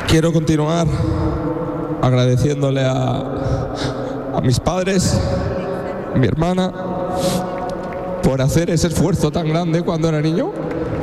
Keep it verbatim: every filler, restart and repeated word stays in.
quiero continuar agradeciéndole a, a mis padres, a mi hermana, por hacer ese esfuerzo tan grande cuando era niño